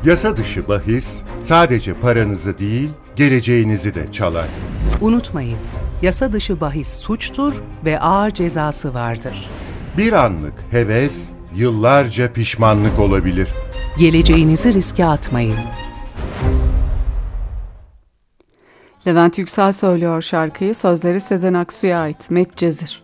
Yasa dışı bahis sadece paranızı değil, geleceğinizi de çalar. Unutmayın, yasa dışı bahis suçtur ve ağır cezası vardır. Bir anlık heves, yıllarca pişmanlık olabilir. Geleceğinizi riske atmayın. Levent Yüksel söylüyor şarkıyı, sözleri Sezen Aksu'ya ait. Medcezir.